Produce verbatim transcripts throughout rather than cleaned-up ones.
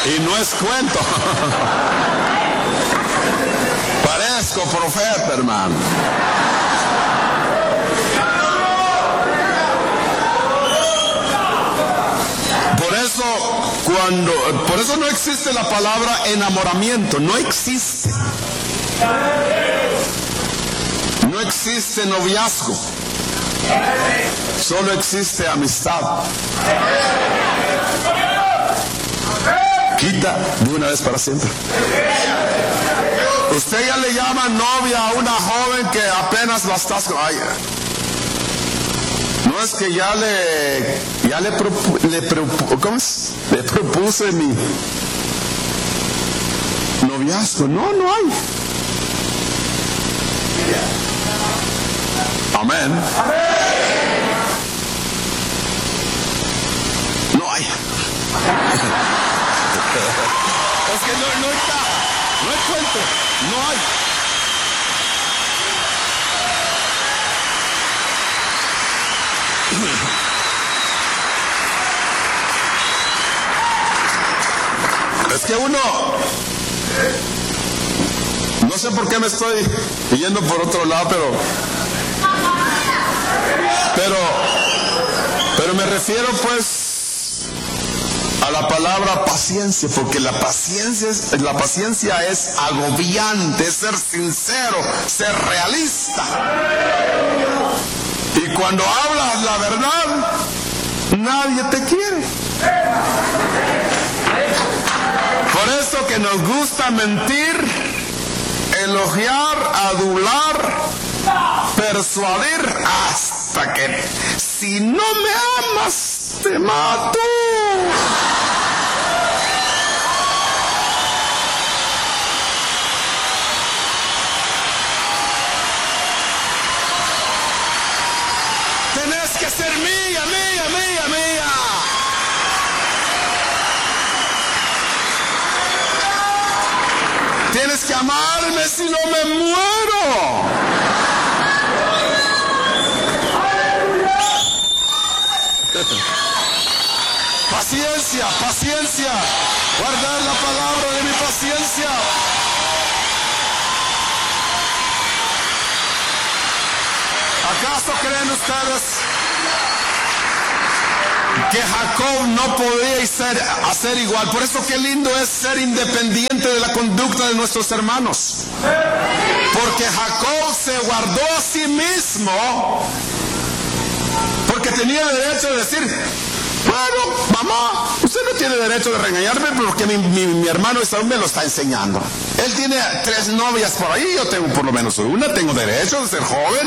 Y no es cuento. Parezco profeta, hermano. Por eso, cuando, por eso no existe la palabra enamoramiento, no existe. No existe noviazgo. Solo existe amistad. Quita de una vez para siempre. Usted ya le llama novia a una joven que apenas la estás... Ay, no es que ya le... Ya le, propu, le, propu, ¿cómo es? Le propuse mi noviazgo. No, no hay. Amén. No hay. Es que no, no está. No hay cuento. No hay. Es que uno, no sé por qué me estoy yendo por otro lado, pero pero pero me refiero pues a la palabra paciencia, porque la paciencia es, la paciencia es agobiante, es ser sincero, ser realista. Y cuando hablas la verdad, nadie te quiere. Por eso que nos gusta mentir, elogiar, adular, persuadir, hasta que si no me amas, te mato. Tenés que ser mía, mía, mía, mía. Tienes que amarme, si no me muero. Paciencia, paciencia. Guardar la palabra de mi paciencia. ¿Acaso creen ustedes que Jacob no podía ser, hacer igual? Por eso qué lindo es ser independiente de la conducta de nuestros hermanos. Porque Jacob se guardó a sí mismo, porque tenía derecho de decir, bueno, mamá, usted no tiene derecho de regañarme porque mi, mi, mi hermano Esaú me lo está enseñando. Él tiene tres novias por ahí, yo tengo por lo menos una, tengo derecho de ser joven.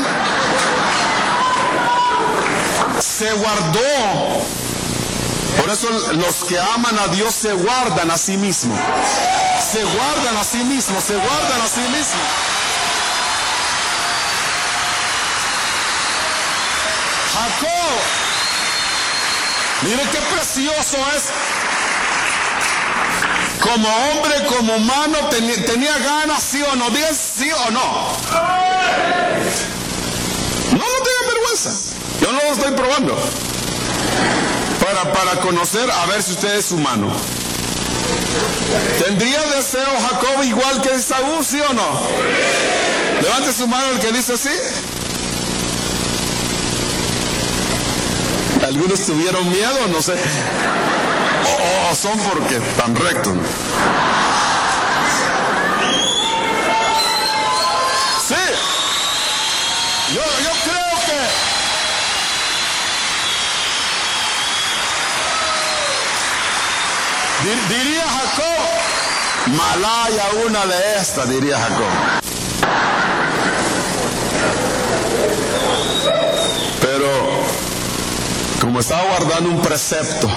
Se guardó. Por eso los que aman a Dios se guardan a sí mismos. Se guardan a sí mismos, se guardan a sí mismos. Jacob, mire qué precioso es. Como hombre, como humano, tenía, tenía ganas, sí o no. Diga sí o no. No, no tenga vergüenza. Yo no lo estoy probando. Para, para conocer, a ver si usted es humano. ¿Tendría deseo Jacob igual que Esaú, sí o no? Levante su mano el que dice sí. Algunos tuvieron miedo, no sé. O, o son porque tan rectos. Sí. Yo, yo creo que diría Jacob, malaya una de estas, diría Jacob. Pero como estaba guardando un precepto,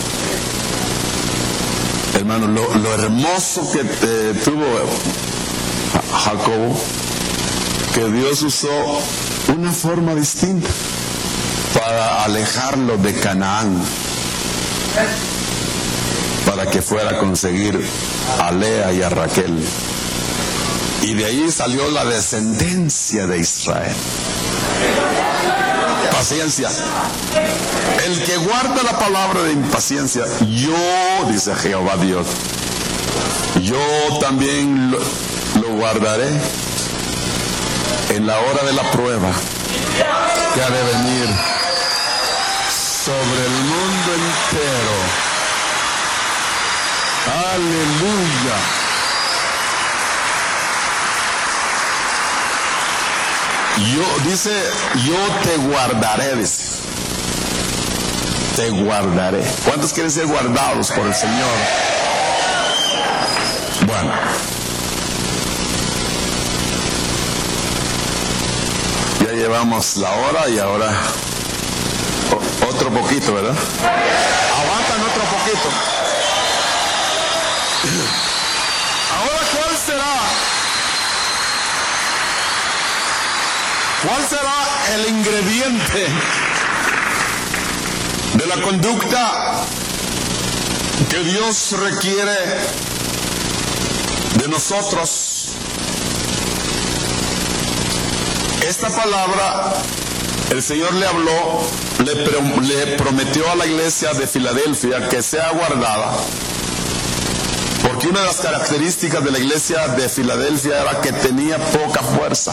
hermano, lo, lo hermoso que eh, tuvo Jacob, que Dios usó una forma distinta para alejarlo de Canaán, para que fuera a conseguir a Lea y a Raquel. Y de ahí salió la descendencia de Israel. paciencia. El que guarda la palabra de mi paciencia, yo, dice Jehová Dios, yo también lo, lo guardaré en la hora de la prueba que ha de venir sobre el mundo entero. Aleluya. Yo, dice, yo te guardaré, dice. Te guardaré. ¿Cuántos quieren ser guardados por el Señor? Bueno. Ya llevamos la hora y ahora o, otro poquito, ¿verdad? Aguantan otro poquito. Ahora, ¿cuál será? ¿Cuál será el ingrediente de la conducta que Dios requiere de nosotros? Esta palabra el Señor le habló, le, le prometió a la iglesia de Filadelfia que sea guardada, porque una de las características de la iglesia de Filadelfia era que tenía poca fuerza.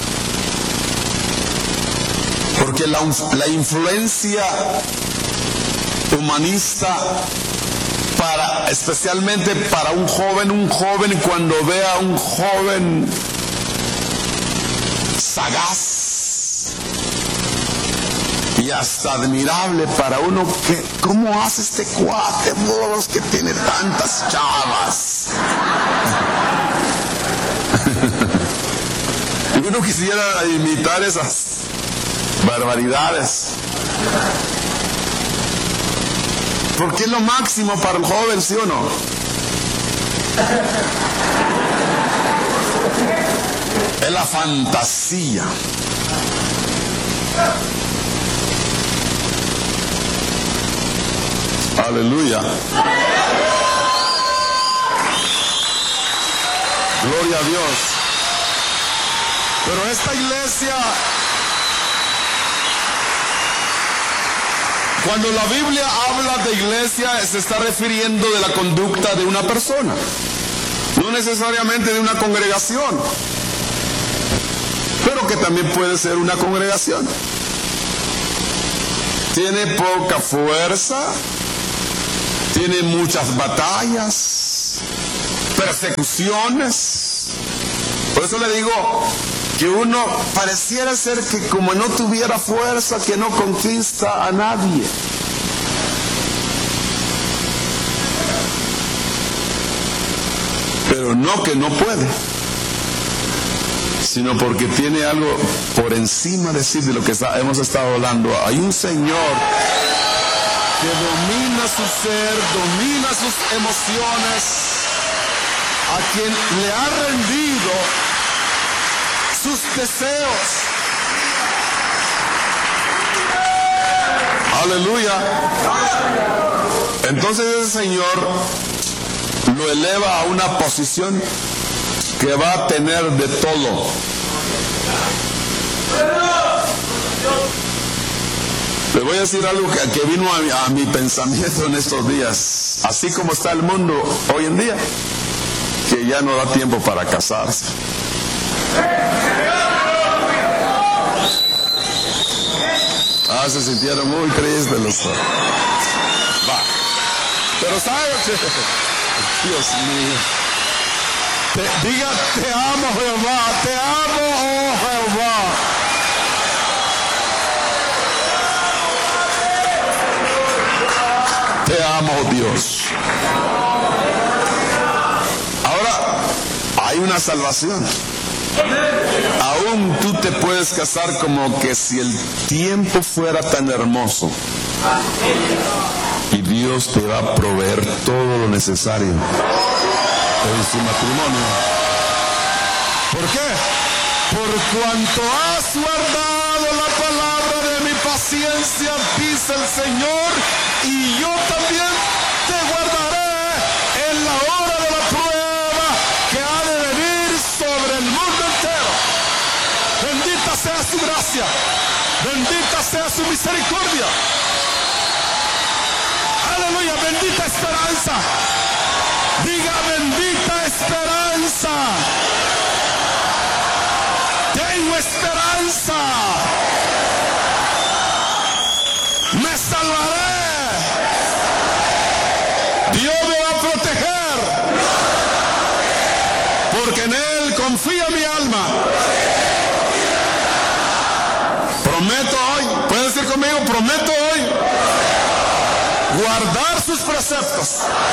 Porque la, la influencia humanista, para, especialmente para un joven, un joven cuando vea a un joven sagaz y hasta admirable para uno, que ¿cómo hace este cuate, modos que tiene tantas chavas? Y uno quisiera imitar esas barbaridades, porque es lo máximo para el joven, ¿sí o no? Es la fantasía. Aleluya. Gloria a Dios. Pero esta iglesia, cuando la Biblia habla de iglesia, se está refiriendo de la conducta de una persona, no necesariamente de una congregación, pero que también puede ser una congregación. Tiene poca fuerza, tiene muchas batallas, persecuciones. Por eso le digo que uno pareciera ser que como no tuviera fuerza, que no conquista a nadie. Pero no que no puede, sino porque tiene algo por encima de sí, de lo que está, hemos estado hablando. Hay un Señor que domina su ser, domina sus emociones, a quien le ha rendido sus deseos. Aleluya. Entonces ese Señor lo eleva a una posición que va a tener de todo. Le voy a decir algo que, que vino a mi, a mi pensamiento en estos días. Así como está el mundo hoy en día, que ya no da tiempo para casarse. Ah, se sintieron muy tristes los dos. Va. Pero ¿sabes? Dios mío. Te, diga, te amo, Jehová, te amo, oh Jehová. Te amo, Dios. Ahora, hay una salvación. Aún tú te puedes casar como que si el tiempo fuera tan hermoso. Y Dios te va a proveer todo lo necesario en su matrimonio. ¿Por qué? Por cuanto has guardado la palabra de mi paciencia, dice el Señor, y yo también te guardaré en la hora de la prueba que ha de venir sobre el mundo entero. Bendita sea su gracia, bendita sea mostrará su misericordia. Aleluya, bendita esperanza. Diga bendita esperanza. Tengo esperanza. Me salvaré. Dios me va a proteger. Porque en Él confía mi alma. Prometo hoy, pueden decir conmigo, prometo hoy guardar sus preceptos.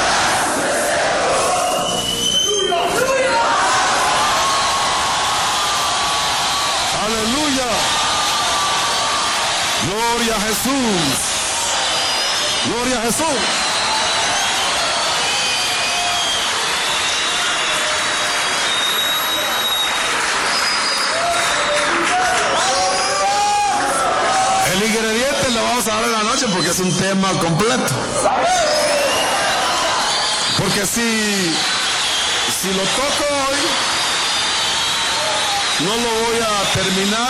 Aleluya. Gloria a Jesús. Gloria a Jesús. El ingrediente lo vamos a dar en la noche porque es un tema completo. Porque si, si lo toco hoy, no lo voy a terminar.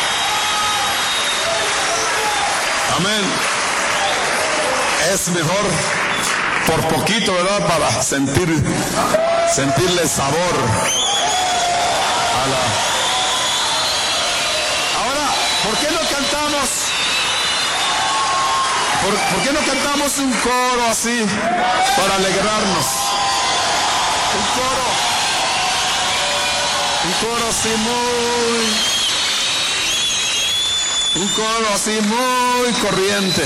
Amén. Es mejor por poquito, ¿verdad? Para sentir, sentirle sabor a la... Ahora, ¿por qué no cantamos? ¿Por, ¿Por qué no cantamos un coro así para alegrarnos? Un coro. Un coro así muy... Un coro así muy corriente.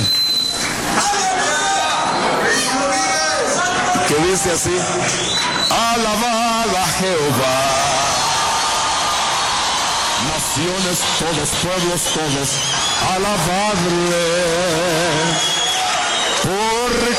Que dice así: alabad a Jehová, naciones, todos, pueblos, todos, alabadle,